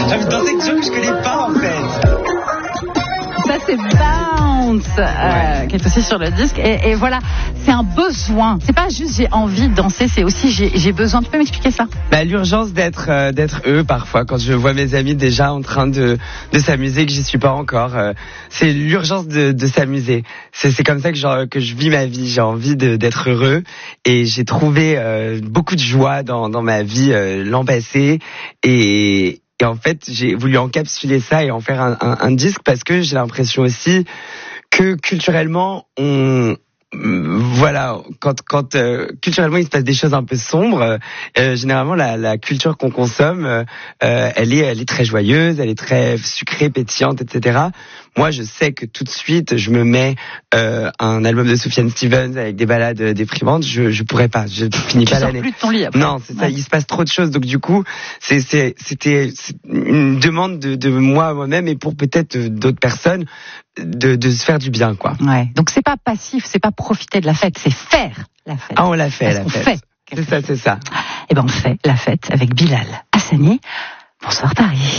J'ai envie de danser avec des gens que je connais pas en fait. Ça c'est Bounce, qui est aussi sur le disque. Et voilà, c'est un besoin. C'est pas juste j'ai envie de danser, c'est aussi j'ai besoin. Tu peux m'expliquer ça? L'urgence d'être eux parfois. Quand je vois mes amis déjà en train de s'amuser, que j'y suis pas encore, c'est l'urgence de s'amuser. C'est comme ça que je vis ma vie. J'ai envie d'être heureux et j'ai trouvé beaucoup de joie dans ma vie l'an passé et en fait, j'ai voulu encapsuler ça et en faire un disque parce que j'ai l'impression aussi que culturellement, voilà, quand culturellement il se passe des choses un peu sombres, généralement la culture qu'on consomme, elle est très joyeuse, elle est très sucrée, pétillante, etc. Moi, je sais que tout de suite, je me mets un album de Sufjan Stevens avec des ballades déprimantes, je pourrais pas, je finis pas l'année. Tu sors plus de ton lit après. Non, c'est ça, il se passe trop de choses, donc du coup, c'était une demande de moi-même et pour peut-être d'autres personnes de se faire du bien, quoi. Ouais. Donc c'est pas passif, c'est pas profiter de la fête, c'est faire la fête. Ah, on l'a fait, la fête. C'est ça. Eh ben on fait la fête avec Bilal Hassani. Bonsoir Paris.